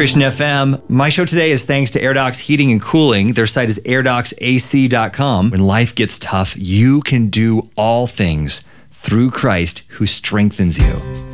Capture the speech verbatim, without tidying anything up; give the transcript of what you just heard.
Christian F M. My show today is thanks to AirDocs Heating and Cooling. Their site is air docs A C dot com. When life gets tough, you can do all things through Christ who strengthens you.